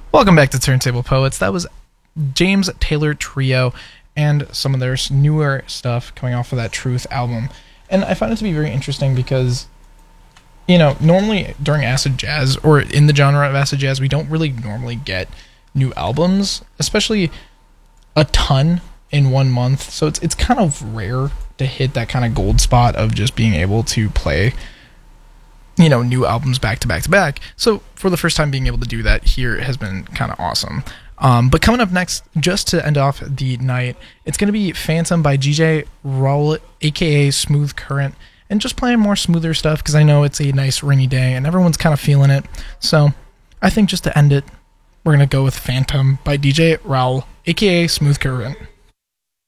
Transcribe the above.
Welcome back to Turntable Poets. That was James Taylor Trio and some of their newer stuff coming off of that Truth album. And I find it to be very interesting because, normally during acid jazz or in the genre of acid jazz, we don't really normally get new albums, especially a ton in 1 month. So it's kind of rare to hit that kind of gold spot of just being able to play new albums back to back to back. So for the first time being able to do that here has been kind of awesome. But coming up next, just to end off the night, it's going to be Phantom by DJ Raul, aka Smooth Current, and just playing more smoother stuff because I know it's a nice rainy day and everyone's kind of feeling it. So I think just to end it, we're going to go with Phantom by DJ Raul, aka Smooth Current.